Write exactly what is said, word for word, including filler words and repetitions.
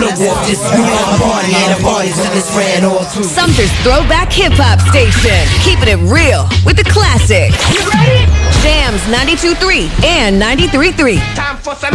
the wolf, this we on a party and a party till it's ran all through. Sumter's throwback hip-hop station, keeping it real with the classics. You ready? Jams ninety-two point three and ninety-three point three. Time for some